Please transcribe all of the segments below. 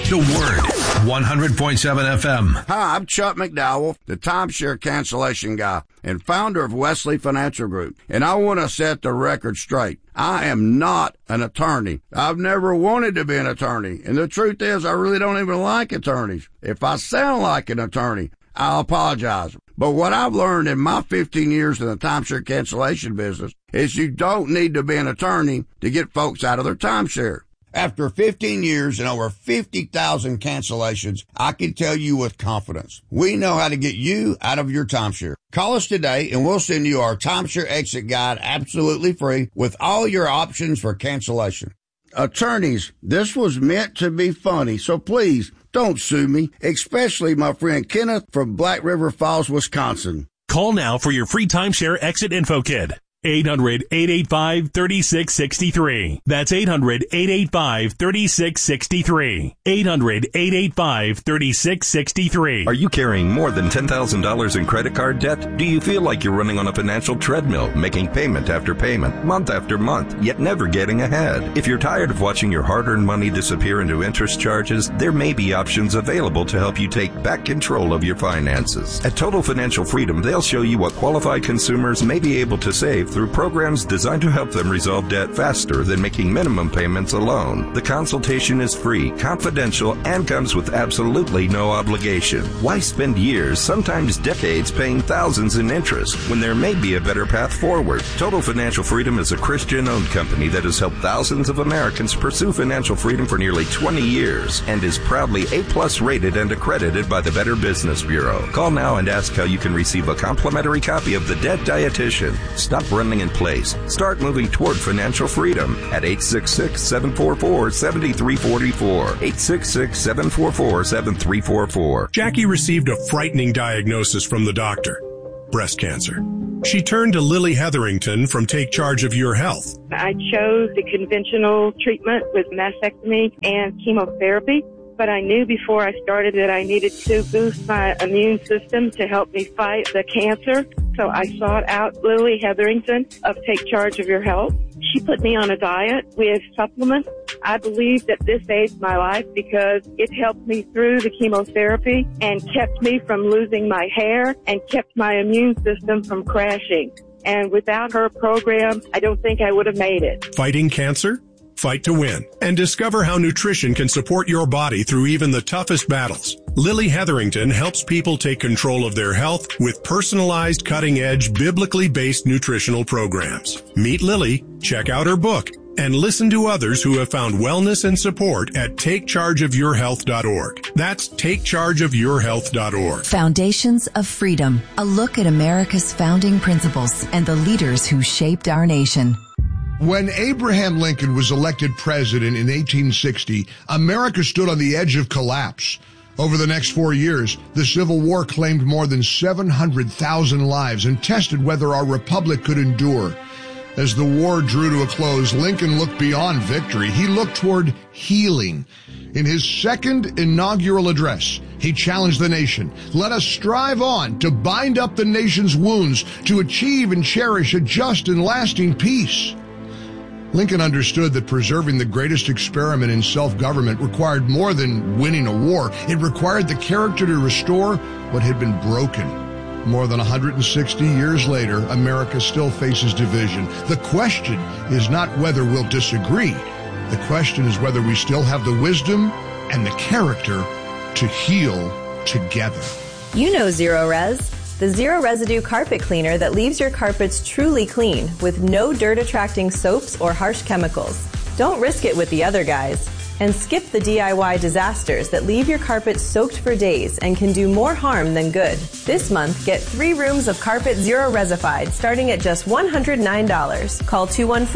The Word, 100.7 FM. Hi, I'm Chuck McDowell, the timeshare cancellation guy and founder of Wesley Financial Group. And I want to set the record straight. I am not an attorney. I've never wanted to be an attorney. And the truth is, I really don't even like attorneys. If I sound like an attorney, I'll apologize. But what I've learned in my 15 years in the timeshare cancellation business is you don't need to be an attorney to get folks out of their timeshare. After 15 years and over 50,000 cancellations, I can tell you with confidence, we know how to get you out of your timeshare. Call us today and we'll send you our timeshare exit guide absolutely free with all your options for cancellation. Attorneys, this was meant to be funny, so please don't sue me, especially my friend Kenneth from Black River Falls, Wisconsin. Call now for your free timeshare exit info kit. 800-885-3663. That's 800-885-3663. 800-885-3663. Are you carrying more than $10,000 in credit card debt? Do you feel like you're running on a financial treadmill, making payment after payment, month after month, yet never getting ahead? If you're tired of watching your hard-earned money disappear into interest charges, there may be options available to help you take back control of your finances. At Total Financial Freedom, they'll show you what qualified consumers may be able to save through programs designed to help them resolve debt faster than making minimum payments alone. The consultation is free, confidential, and comes with absolutely no obligation. Why spend years, sometimes decades, paying thousands in interest when there may be a better path forward? Total Financial Freedom is a Christian-owned company that has helped thousands of Americans pursue financial freedom for nearly 20 years and is proudly A+ rated and accredited by the Better Business Bureau. Call now and ask how you can receive a complimentary copy of The Debt Dietitian. Stop running in place. Start moving toward financial freedom at 866-744-7344. 866-744-7344. Jackie received a frightening diagnosis from the doctor: breast cancer. She turned to Lily Hetherington from Take Charge of Your Health. I chose the conventional treatment with mastectomy and chemotherapy, but I knew before I started that I needed to boost my immune system to help me fight the cancer. So I sought out Lily Hetherington of Take Charge of Your Health. She put me on a diet with supplements. I believe that this saved my life because it helped me through the chemotherapy and kept me from losing my hair and kept my immune system from crashing. And without her program, I don't think I would have made it. Fighting cancer? Fight to win and discover how nutrition can support your body through even the toughest battles. Lily Hetherington helps people take control of their health with personalized, cutting-edge, biblically based nutritional programs. Meet Lily, check out her book, and listen to others who have found wellness and support at takechargeofyourhealth.org. That's takechargeofyourhealth.org. Foundations of Freedom, a look at America's founding principles and the leaders who shaped our nation. When Abraham Lincoln was elected president in 1860, America stood on the edge of collapse. Over the next 4 years, the Civil War claimed more than 700,000 lives and tested whether our republic could endure. As the war drew to a close, Lincoln looked beyond victory. He looked toward healing. In his second inaugural address, he challenged the nation. Let us strive on to bind up the nation's wounds, to achieve and cherish a just and lasting peace. Lincoln understood that preserving the greatest experiment in self-government required more than winning a war. It required the character to restore what had been broken. More than 160 years later, America still faces division. The question is not whether we'll disagree. The question is whether we still have the wisdom and the character to heal together. You know Zero Res, the zero residue carpet cleaner that leaves your carpets truly clean with no dirt-attracting soaps or harsh chemicals. Don't risk it with the other guys. And skip the DIY disasters that leave your carpet soaked for days and can do more harm than good. This month, get 3 rooms of carpet Zero Resified starting at just $109. Call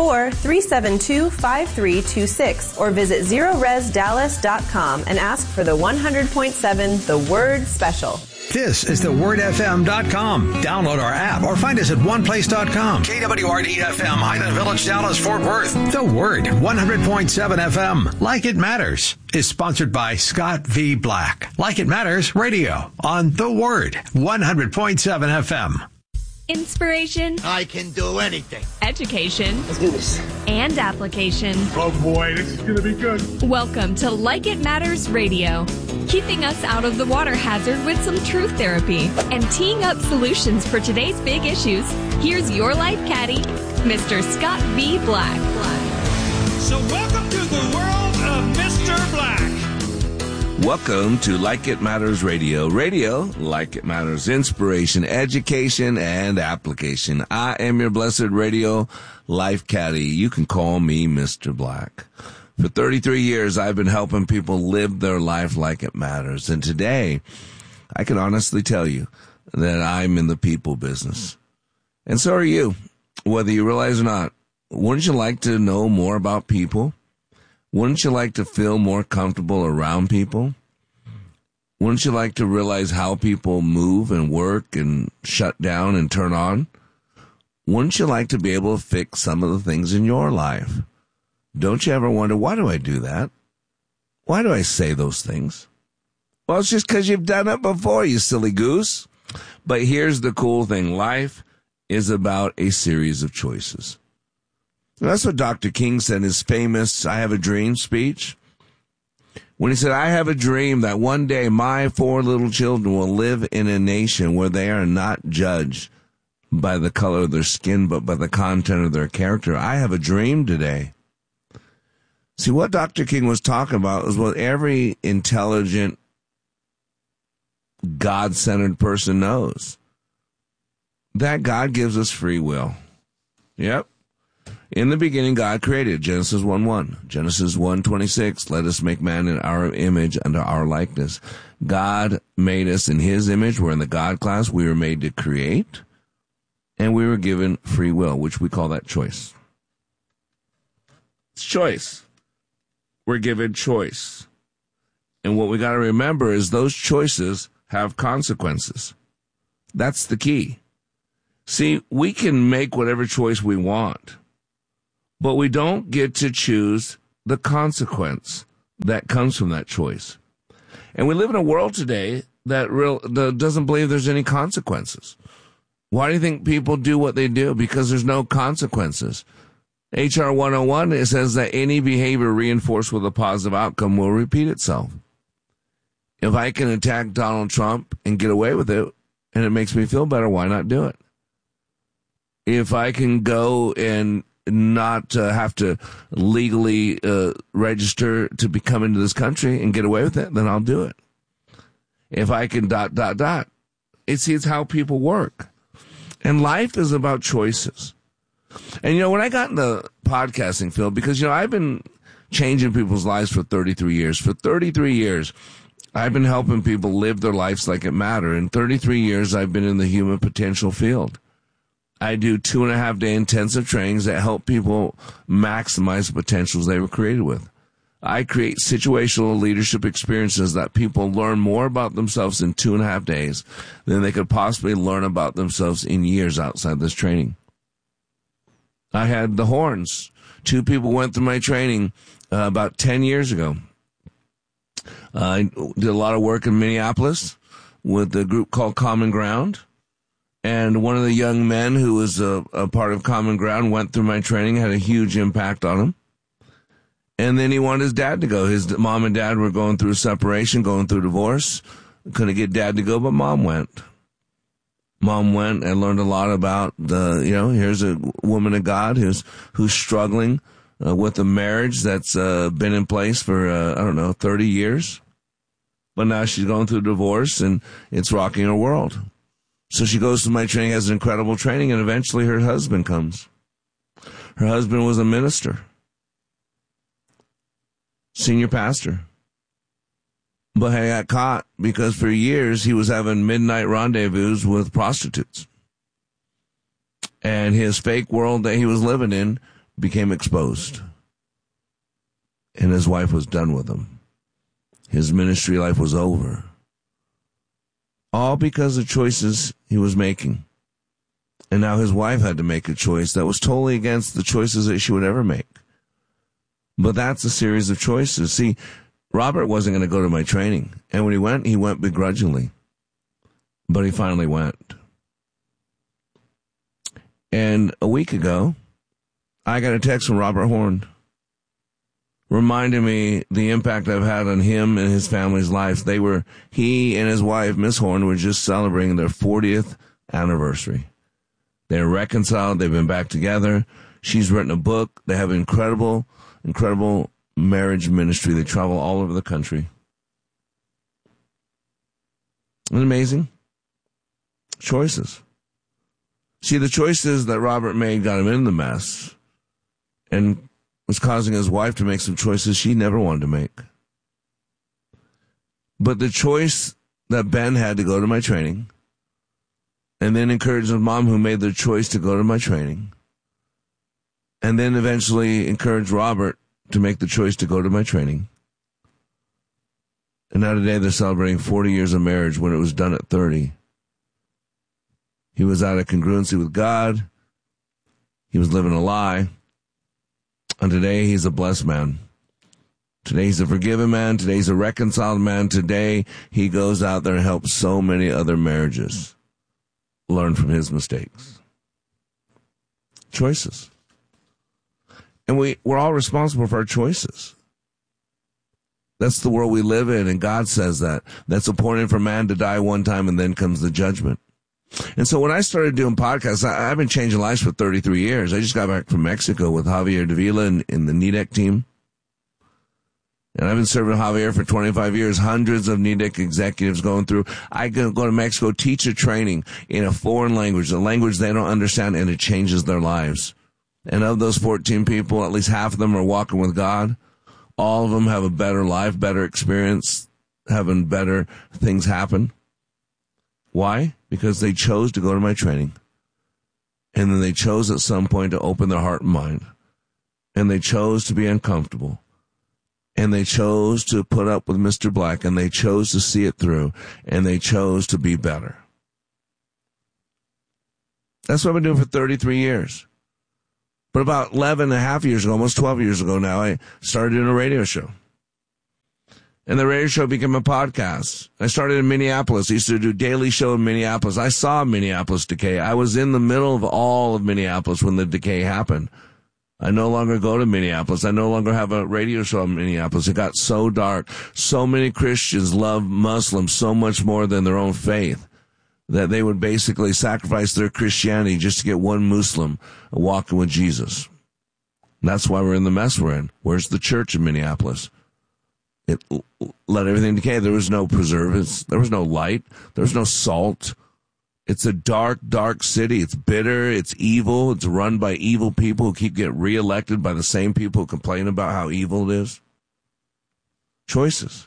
214-372-5326 or visit ZeroResDallas.com and ask for the 100.7 The Word Special. This is thewordfm.com. Download our app or find us at oneplace.com. KWRD-FM, Highland Village, Dallas, Fort Worth. The Word, 100.7 FM. Like It Matters is sponsored by Scott V. Black. Like It Matters Radio on The Word, 100.7 FM. Inspiration. I can do anything. Education. Let's do this. And application. Oh boy, this is going to be good. Welcome to Like It Matters Radio. Keeping us out of the water hazard with some truth therapy and teeing up solutions for today's big issues. Here's your life caddy, Mr. Scott V. Black. So welcome to the world of Mr. Black. Welcome to Like It Matters Radio. Radio, like it matters, inspiration, education, and application. I am your blessed radio life caddy. You can call me Mr. Black. For 33 years, I've been helping people live their life like it matters. And today, I can honestly tell you that I'm in the people business. And so are you, whether you realize or not. Wouldn't you like to know more about people? Wouldn't you like to feel more comfortable around people? Wouldn't you like to realize how people move and work and shut down and turn on? Wouldn't you like to be able to fix some of the things in your life? Don't you ever wonder, why do I do that? Why do I say those things? Well, it's just because you've done it before, you silly goose. But here's the cool thing. Life is about a series of choices. That's what Dr. King said in his famous I Have a Dream speech. When he said, I have a dream that one day my 4 little children will live in a nation where they are not judged by the color of their skin, but by the content of their character. I have a dream today. See, what Dr. King was talking about is what every intelligent, God-centered person knows. That God gives us free will. Yep. In the beginning, God created, Genesis 1:1, Genesis 1:26, let us make man in our image under our likeness. God made us in his image. We're in the God class. We were made to create, and we were given free will, which we call that choice. It's choice. We're given choice. And what we got to remember is those choices have consequences. That's the key. See, we can make whatever choice we want, but we don't get to choose the consequence that comes from that choice. And we live in a world today that doesn't believe there's any consequences. Why do you think people do what they do? Because there's no consequences. HR 101, it says that any behavior reinforced with a positive outcome will repeat itself. If I can attack Donald Trump and get away with it, and it makes me feel better, why not do it? If I can go and not have to legally register to come into this country and get away with it, then I'll do it. If I can ... It's how people work. And life is about choices. And, when I got in the podcasting field, because, I've been changing people's lives for 33 years. For 33 years, I've been helping people live their lives like it matters. In 33 years, I've been in the human potential field. I do 2.5-day intensive trainings that help people maximize the potentials they were created with. I create situational leadership experiences that people learn more about themselves in 2.5 days than they could possibly learn about themselves in years outside this training. I had the horns. 2 people went through my training about 10 years ago. I did a lot of work in Minneapolis with a group called Common Ground. And one of the young men who was a part of Common Ground went through my training, had a huge impact on him. And then he wanted his dad to go. His mom and dad were going through a separation, going through divorce. Couldn't get dad to go, but mom went. Mom went and learned a lot about here's a woman of God who's struggling with a marriage that's been in place for, 30 years. But now she's going through divorce and it's rocking her world. So she goes to my training, has an incredible training, and eventually her husband comes. Her husband was a minister, senior pastor. But he got caught because for years he was having midnight rendezvous with prostitutes. And his fake world that he was living in became exposed. And his wife was done with him. His ministry life was over. All because of choices he was making. And now his wife had to make a choice that was totally against the choices that she would ever make. But that's a series of choices. See, Robert wasn't going to go to my training. And when he went begrudgingly. But he finally went. And a week ago, I got a text from Robert Horn reminding me the impact I've had on him and his family's lives. He and his wife, Miss Horn, were just celebrating their 40th anniversary. They're reconciled. They've been back together. She's written a book. They have incredible marriage ministry. They travel all over the country. Isn't it amazing? Choices. See, the choices that Robert made got him in the mess and was causing his wife to make some choices she never wanted to make. But the choice that Ben had to go to my training and then encouraged his mom who made the choice to go to my training and then eventually encouraged Robert to make the choice to go to my training. And now today they're celebrating 40 years of marriage when it was done at 30. He was out of congruency with God. He was living a lie. And today he's a blessed man. Today he's a forgiven man. Today he's a reconciled man. Today he goes out there and helps so many other marriages learn from his mistakes. Choices. And we're all responsible for our choices. That's the world we live in, and God says that. That's appointed for man to die one time, and then comes the judgment. And so when I started doing podcasts, I've been changing lives for 33 years. I just got back from Mexico with Javier Davila in the NEDEC team. And I've been serving Javier for 25 years, hundreds of NEDEC executives going through. I go to Mexico, teach a training in a foreign language, a language they don't understand, and it changes their lives. And of those 14 people, at least half of them are walking with God. All of them have a better life, better experience, having better things happen. Why? Because they chose to go to my training. And then they chose at some point to open their heart and mind. And they chose to be uncomfortable. And they chose to put up with Mr. Black. And they chose to see it through. And they chose to be better. That's what I've been doing for 33 years. But about 11 and a half years ago, almost 12 years ago now, I started doing a radio show. And the radio show became a podcast. I started in Minneapolis. I used to do a daily show in Minneapolis. I saw Minneapolis decay. I was in the middle of all of Minneapolis when the decay happened. I no longer go to Minneapolis. I no longer have a radio show in Minneapolis. It got so dark. So many Christians love Muslims so much more than their own faith that they would basically sacrifice their Christianity just to get one Muslim walking with Jesus. And that's why we're in the mess we're in. Where's the church in Minneapolis? It let everything decay. There was no preservatives. There was no light. There was no salt. It's a dark, dark city. It's bitter. It's evil. It's run by evil people who keep getting reelected by the same people who complain about how evil it is. Choices.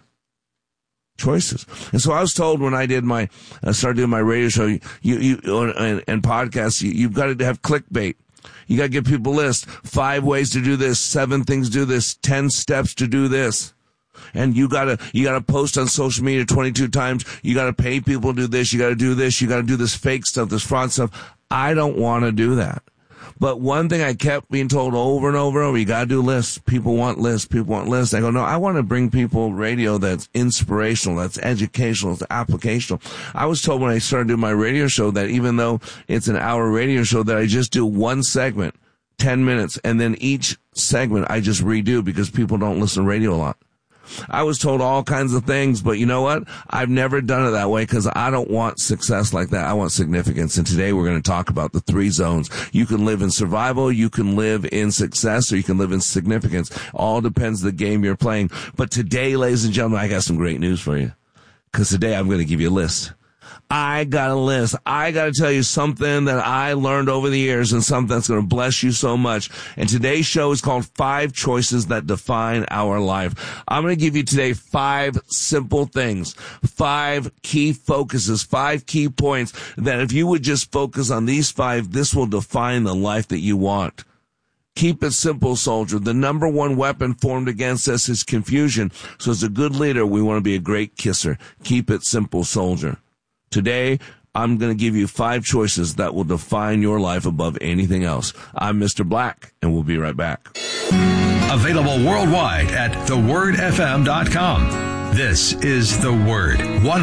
And so I was told when I did started doing my radio show, and podcasts, you've got to have clickbait. You got to give people lists. 5 ways to do this, 7 things to do this, 10 steps to do this. And you gotta post on social media 22 times. You gotta pay people to do this. You gotta do this. You gotta do this fake stuff, this fraud stuff. I don't want to do that. But one thing I kept being told over and over and over, you gotta do lists. People want lists. People want lists. I go, no, I want to bring people radio that's inspirational, that's educational, that's applicational. I was told when I started doing my radio show that even though it's an hour radio show, that I just do one segment, 10 minutes, and then each segment I just redo because people don't listen to radio a lot. I was told all kinds of things, but you know what? I've never done it that way because I don't want success like that. I want significance. And today we're going to talk about the 3 zones. You can live in survival, you can live in success, or you can live in significance. All depends on the game you're playing. But today, ladies and gentlemen, I got some great news for you because today I'm going to give you a list. I got a list. I got to tell you something that I learned over the years and something that's going to bless you so much. And today's show is called 5 Choices That Define Our Life. I'm going to give you today 5 simple things, 5 key focuses, 5 key points that if you would just focus on these 5, this will define the life that you want. Keep it simple, soldier. The number one weapon formed against us is confusion. So as a good leader, we want to be a great kisser. Keep it simple, soldier. Today, I'm going to give you 5 choices that will define your life above anything else. I'm Mr. Black, and we'll be right back. Available worldwide at thewordfm.com. This is The Word,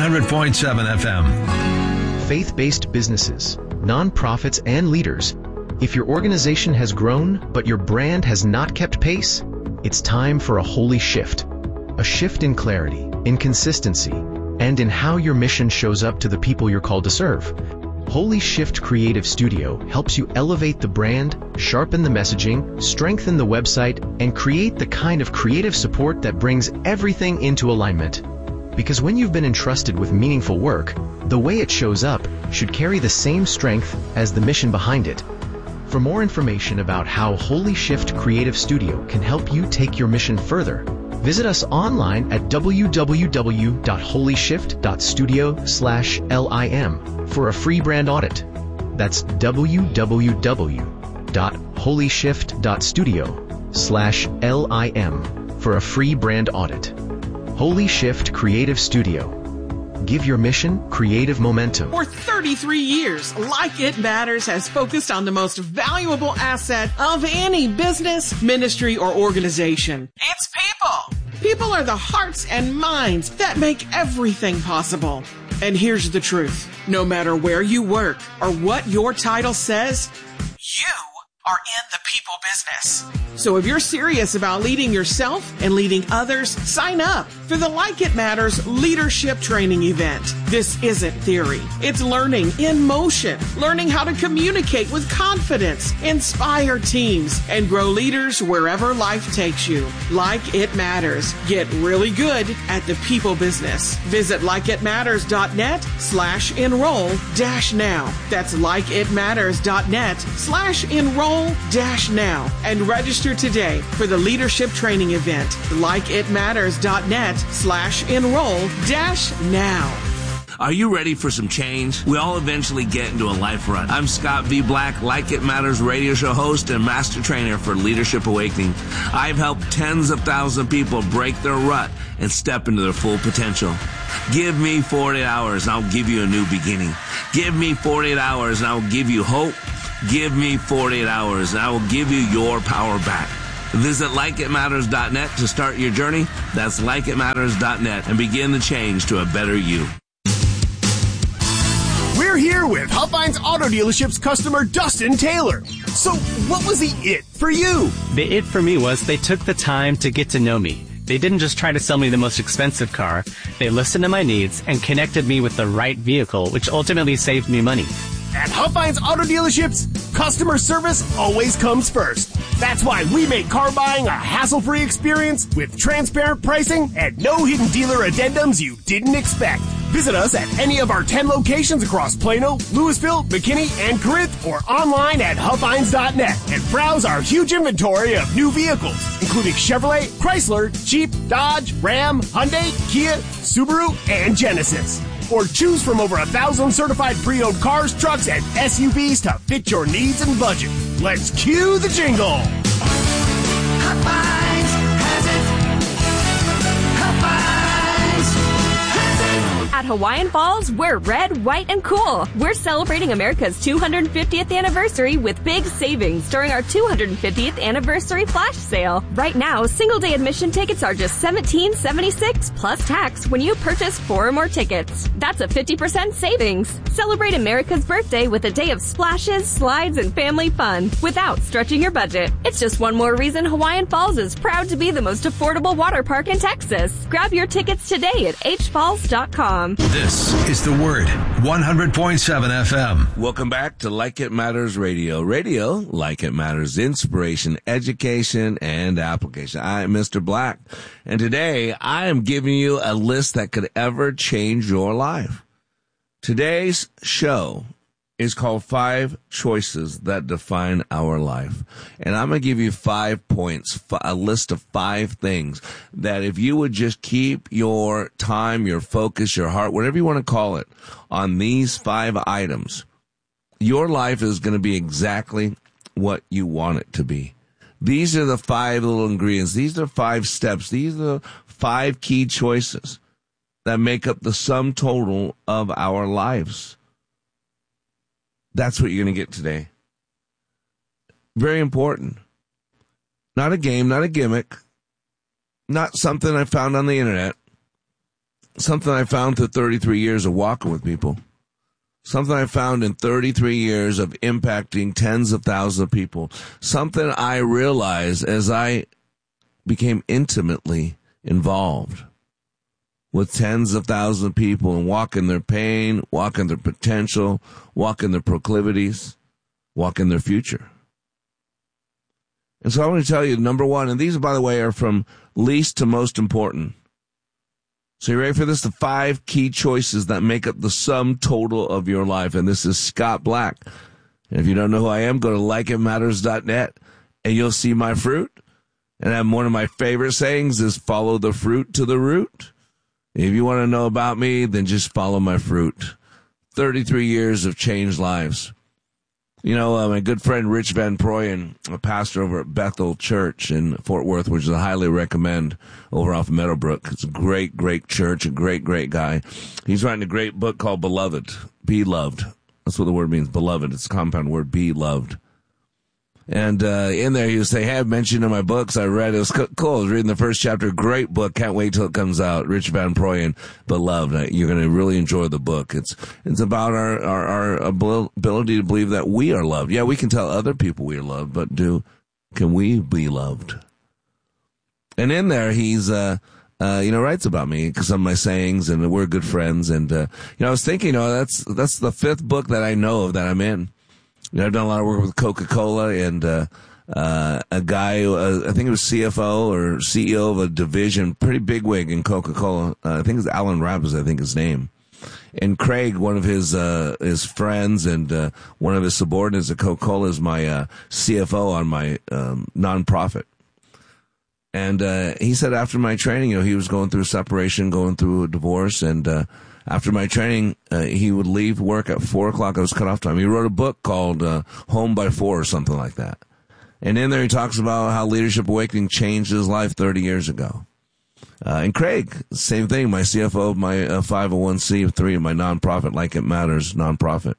100.7 FM. Faith-based businesses, nonprofits, and leaders If your organization has grown, but your brand has not kept pace, it's time for a holy shift. A shift in clarity, in consistency, and in how your mission shows up to the people you're called to serve. Holy Shift Creative Studio helps you elevate the brand, sharpen the messaging, strengthen the website, and create the kind of creative support that brings everything into alignment. Because when you've been entrusted with meaningful work, the way it shows up should carry the same strength as the mission behind it. For more information about how Holy Shift Creative Studio can help you take your mission further, visit us online at www.holyshift.studio/LIM for a free brand audit. That's www.holyshift.studio/LIM for a free brand audit. Holy Shift Creative Studio. Give your mission creative momentum. For 33 years, Like It Matters has focused on the most valuable asset of any business, ministry, or organization. It's people. People are the hearts and minds that make everything possible. And here's the truth. No matter where you work or what your title says, you are in the people business. So if you're serious about leading yourself and leading others, sign up for the Like It Matters Leadership Training Event. This isn't theory. It's learning in motion. Learning how to communicate with confidence, inspire teams, and grow leaders wherever life takes you. Like It Matters. Get really good at the people business. Visit likeitmatters.net/enroll-now. That's likeitmatters.net/enroll-now. And register today for the leadership training event. likeitmatters.net/enroll-now. Are you ready for some change? We all eventually get into a life rut. I'm Scott V. Black, Like It Matters radio show host and master trainer for Leadership Awakening. I've helped tens of thousands of people break their rut and step into their full potential. Give me 48 hours and I'll give you a new beginning. Give me 48 hours and I will give you hope. Give me 48 hours and I will give you your power back. Visit likeitmatters.net to start your journey. That's likeitmatters.net and begin the change to a better you. We're here with Huffines Auto Dealership's customer Dustin Taylor. So what was the it for you? The it for me was they took the time to get to know me. They didn't just try to sell me the most expensive car. They listened to my needs and connected me with the right vehicle, which ultimately saved me money. At Huffines Auto Dealerships, customer service always comes first. That's why we make car buying a hassle-free experience with transparent pricing and no hidden dealer addendums you didn't expect. Visit us at any of our 10 locations across Plano, Louisville, McKinney, and Corinth, or online at Huffines.net and browse our huge inventory of new vehicles, including Chevrolet, Chrysler, Jeep, Dodge, Ram, Hyundai, Kia, Subaru, and Genesis. Or choose from over 1,000 certified pre-owned cars, trucks, and SUVs to fit your needs and budget. Let's cue the jingle. Huffines has it. Huffines has it. At Hawaiian Falls, we're red, white, and cool. We're celebrating America's 250th anniversary with big savings during our 250th anniversary flash sale. Right now, single-day admission tickets are just $17.76 plus tax when you purchase 4 or more tickets. That's a 50% savings. Celebrate America's birthday with a day of splashes, slides, and family fun without stretching your budget. It's just one more reason Hawaiian Falls is proud to be the most affordable water park in Texas. Grab your tickets today at hfalls.com. This is The Word, 100.7 FM. Welcome back to Like It Matters Radio. Radio, like it matters, inspiration, education, and application. I am Mr. Black, and today I am giving you a list that could ever change your life. Today's show is called 5 Choices That Define Our Life. And I'm going to give you 5 points, a list of 5 things that if you would just keep your time, your focus, your heart, whatever you want to call it, on these 5 items, your life is going to be exactly what you want it to be. These are the 5 little ingredients. These are 5 steps. These are the 5 key choices that make up the sum total of our lives. That's what you're going to get today. Very important. Not a game, not a gimmick, not something I found on the internet, something I found through 33 years of walking with people, Something I found in 33 years of impacting tens of thousands of people. Something I realized as I became intimately involved with tens of thousands of people and walking their pain, walking their potential, walking their proclivities, walking their future. And so I want to tell you, number one, and these, by the way, are from least to most important. So you ready for this? The 5 key choices that make up the sum total of your life. And this is Scott Black. And if you don't know who I am, go to likeitmatters.net and you'll see my fruit. And one of my favorite sayings is follow the fruit to the root. If you want to know about me, then just follow my fruit. 33 years of changed lives. You know, my good friend Rich Van Proyen, a pastor over at Bethel Church in Fort Worth, which I highly recommend, over off Meadowbrook. It's a great, great church, a great, great guy. He's writing a great book called Beloved, Be Loved. That's what the word means, beloved. It's a compound word, be loved. And in there, he would say, hey, I've mentioned in my books I read. It was cool. I was reading the first chapter. Great book. Can't wait till it comes out. Rich Van Proyen, Beloved. You're going to really enjoy the book. It's about our ability to believe that we are loved. Yeah, we can tell other people we are loved, but can we be loved? And in there, he's, writes about me because of my sayings, and we're good friends. And, I was thinking, that's the 5th book that I know of that I'm in. I've done a lot of work with Coca-Cola and a guy, I think it was CFO or CEO of a division, pretty bigwig in Coca-Cola. I think it's Alan Rabbis, I think his name. And Craig, one of his friends and one of his subordinates at Coca-Cola, is my CFO on my nonprofit. And he said after my training, he was going through a separation, going through a divorce, and after my training, he would leave work at 4 o'clock. I was cut off time. He wrote a book called Home by 4 or something like that. And in there he talks about how Leadership Awakening changed his life 30 years ago. And Craig, same thing, my CFO of my 501c3 of my nonprofit, Like It Matters nonprofit.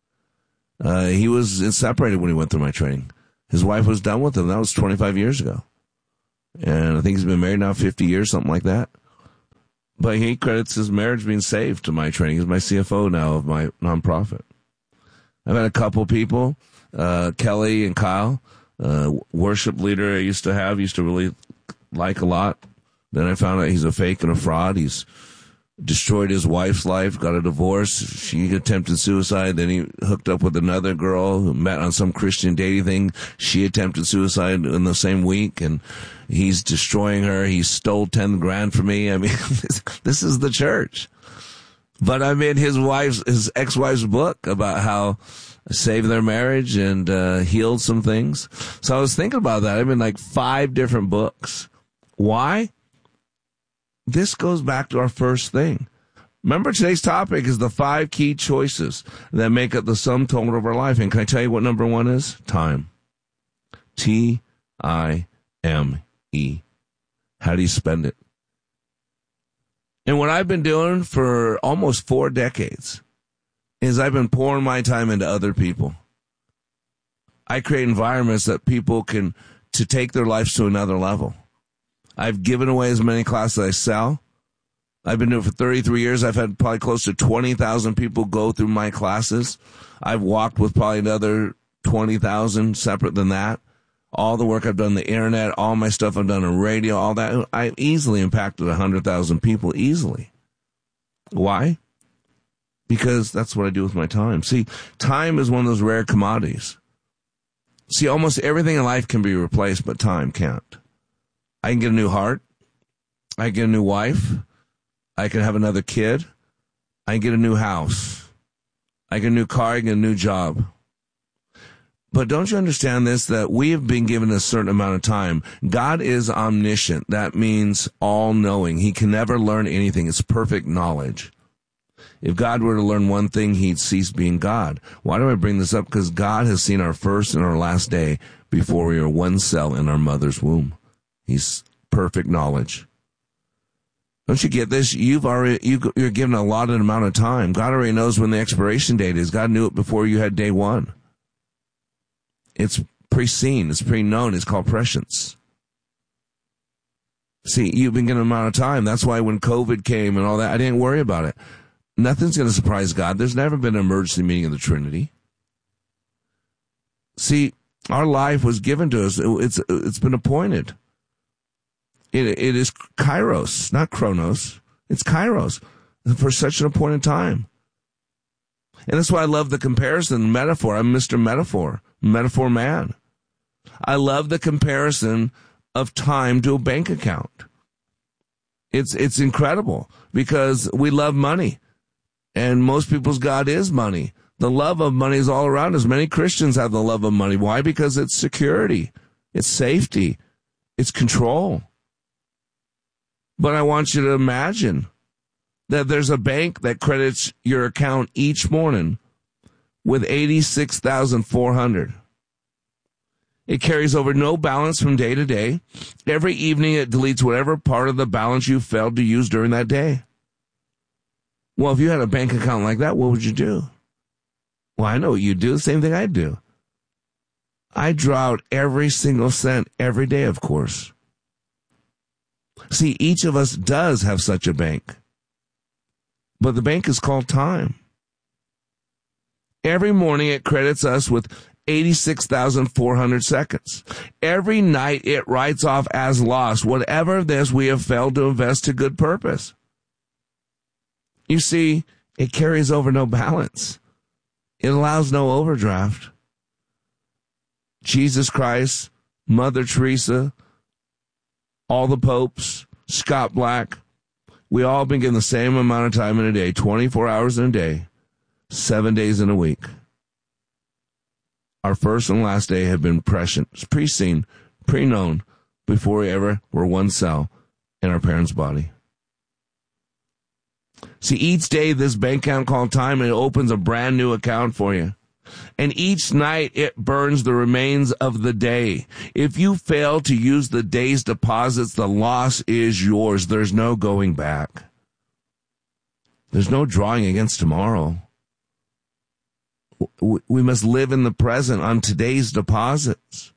He was separated when he went through my training. His wife was done with him. That was 25 years ago. And I think he's been married now 50 years, something like that. But he credits his marriage being saved to my training. He's my CFO now of my nonprofit. I've had a couple people, Kelly and Kyle, worship leader I used to really like a lot. Then I found out he's a fake and a fraud. He's destroyed his wife's life, got a divorce. She attempted suicide. Then he hooked up with another girl who met on some Christian dating thing. She attempted suicide in the same week, and he's destroying her. He stole $10,000 from me. I mean, this is the church. But I'm in his ex-wife's book about how I saved their marriage and healed some things. So I was thinking about that. I'm in like 5 different books. Why? This goes back to our first thing. Remember, today's topic is the 5 key choices that make up the sum total of our life. And can I tell you what number 1 is? Time. Time. How do you spend it? And what I've been doing for almost 4 decades is I've been pouring my time into other people. I create environments that people can to take their lives to another level. I've given away as many classes as I sell. I've been doing it for 33 years. I've had probably close to 20,000 people go through my classes. I've walked with probably another 20,000 separate than that. All the work I've done on the internet, all my stuff I've done on radio, all that, I easily impacted 100,000 people easily. Why? Because that's what I do with my time. See, time is one of those rare commodities. See, almost everything in life can be replaced, but time can't. I can get a new heart. I can get a new wife. I can have another kid. I can get a new house. I get a new car. I get a new job. But don't you understand this, that we have been given a certain amount of time. God is omniscient. That means all-knowing. He can never learn anything. It's perfect knowledge. If God were to learn one thing, he'd cease being God. Why do I bring this up? Because God has seen our first and our last day before we were one cell in our mother's womb. He's perfect knowledge. Don't you get this? You're given a allotted amount of time. God already knows when the expiration date is. God knew it before you had day one. It's pre-seen. It's pre-known. It's called prescience. See, you've been given an amount of time. That's why when COVID came and all that, I didn't worry about it. Nothing's going to surprise God. There's never been an emergency meeting of the Trinity. See, our life was given to us. It's been appointed. It is kairos, not chronos. It's kairos for such an appointed time. And that's why I love the comparison, metaphor. I'm Mr. Metaphor, metaphor man. I love the comparison of time to a bank account. It's incredible because we love money. And most people's God is money. The love of money is all around us. Many Christians have the love of money. Why? Because it's security. It's safety. It's control. But I want you to imagine that there's a bank that credits your account each morning with $86,400. It carries over no balance from day to day. Every evening it deletes whatever part of the balance you failed to use during that day. Well, if you had a bank account like that, what would you do? Well, I know what you'd do. The same thing I'd do. I draw out every single cent every day, of course. See, each of us does have such a bank. But the bank is called time. Every morning it credits us with 86,400 seconds. Every night it writes off as lost whatever of this we have failed to invest to good purpose. You see, it carries over no balance. It allows no overdraft. Jesus Christ, Mother Teresa, all the popes, Scott Black, we all been given the same amount of time in a day, 24 hours in a day, 7 days in a week. Our first and last day have been prescient, pre-seen, pre-known, before we ever were one cell in our parents' body. See, each day this bank account called time, it opens a brand new account for you. And each night it burns the remains of the day. If you fail to use the day's deposits, the loss is yours. There's no going back. There's no drawing against tomorrow. We must live in the present on today's deposits.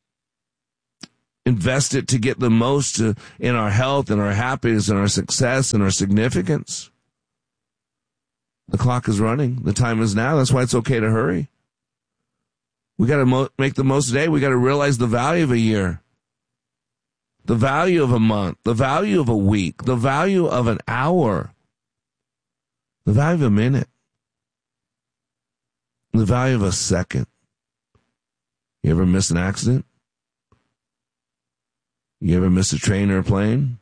Invest it to get the most in our health and our happiness and our success and our significance. The clock is running. The time is now. That's why it's okay to hurry. We got to make the most today. We got to realize the value of a year, the value of a month, the value of a week, the value of an hour, the value of a minute, the value of a second. You ever miss an accident? You ever miss a train or a plane?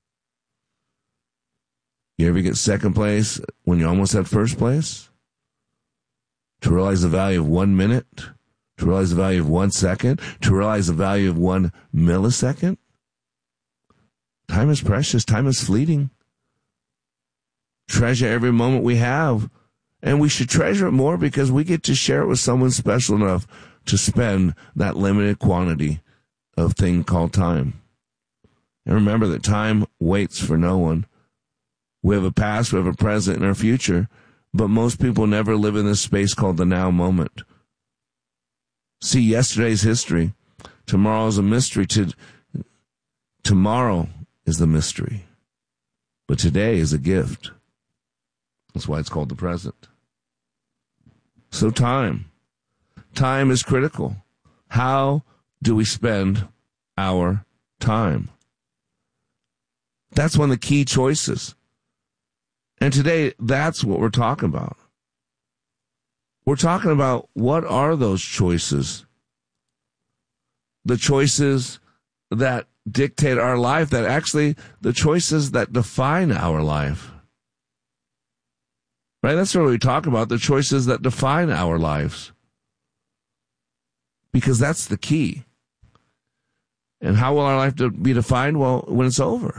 You ever get second place when you almost had first place? To realize the value of 1 minute? To realize the value of 1 second? To realize the value of 1 millisecond? Time is precious. Time is fleeting. Treasure every moment we have. And we should treasure it more because we get to share it with someone special enough to spend that limited quantity of thing called time. And remember that time waits for no one. We have a past, we have a present, and our future, but most people never live in this space called the now moment. See, yesterday's history. Tomorrow's a mystery. Tomorrow is the mystery. But today is a gift. That's why it's called the present. So time. Time is critical. How do we spend our time? That's one of the key choices. And today, that's what we're talking about. We're talking about what are those choices? The choices that dictate our life, that actually, the choices that define our life. Right? That's what we talk about, the choices that define our lives. Because that's the key. And how will our life be defined? Well, when it's over.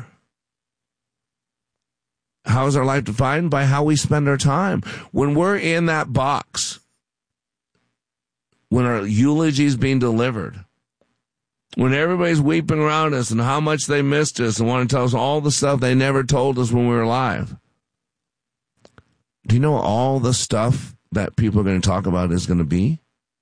How is our life defined? By how we spend our time. When we're in that box, when our eulogy is being delivered, when everybody's weeping around us and how much they missed us and want to tell us all the stuff they never told us when we were alive. Do you know all the stuff that people are going to talk about is going to be?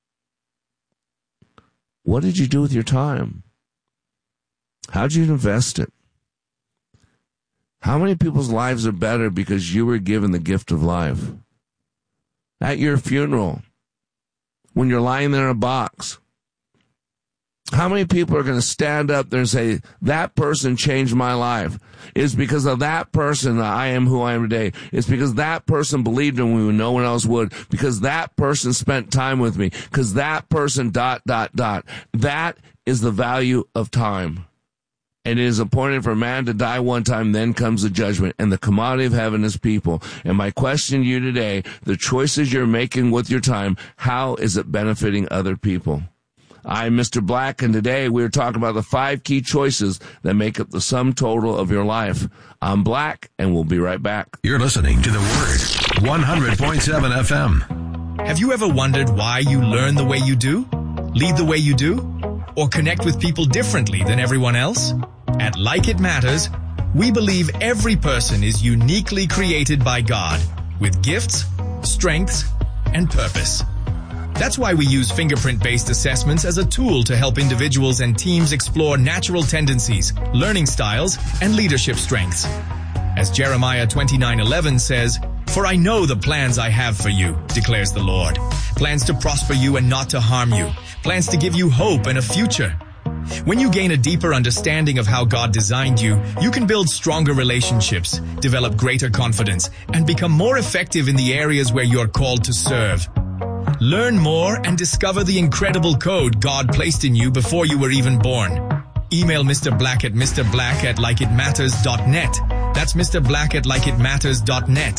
What did you do with your time? How did you invest it? How many people's lives are better because you were given the gift of life? At your funeral, when you're lying there in a box, how many people are going to stand up there and say, that person changed my life? It's because of that person that I am who I am today. It's because that person believed in me when no one else would. Because that person spent time with me. Because that person ... That is the value of time. And it is appointed for man to die one time, then comes the judgment. And the commodity of heaven is people. And my question to you today, the choices you're making with your time, how is it benefiting other people? I'm Mr. Black, and today we're talking about the 5 key choices that make up the sum total of your life. I'm Black, and we'll be right back. You're listening to The Word, 100.7 FM. Have you ever wondered why you learn the way you do, lead the way you do, or connect with people differently than everyone else? At Like It Matters, we believe every person is uniquely created by God with gifts, strengths, and purpose. That's why we use fingerprint-based assessments as a tool to help individuals and teams explore natural tendencies, learning styles, and leadership strengths. As Jeremiah 29:11 says, "For I know the plans I have for you, declares the Lord. Plans to prosper you and not to harm you. Plans to give you hope and a future." When you gain a deeper understanding of how God designed you, you can build stronger relationships, develop greater confidence, and become more effective in the areas where you're called to serve. Learn more and discover the incredible code God placed in you before you were even born. Email Mr. Black at mrblack@likeitmatters.net. That's Mr. Black at likeitmatters.net.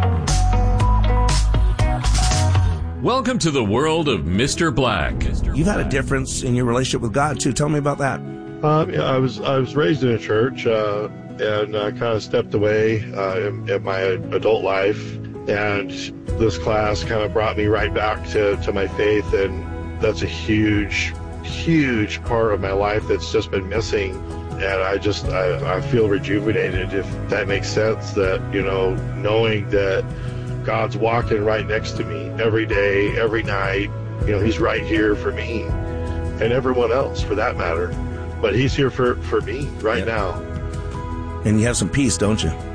Welcome to the world of Mr. Black. You've had a difference in your relationship with God, too. Tell me about that. I was raised in a church and kind of stepped away in my adult life. And this class kind of brought me right back to my faith, and that's a huge part of my life that's just been missing. And I feel rejuvenated, if that makes sense, that, knowing that God's walking right next to me every day, every night. He's right here for me and everyone else for that matter. But he's here for me right now. And you have some peace, don't you?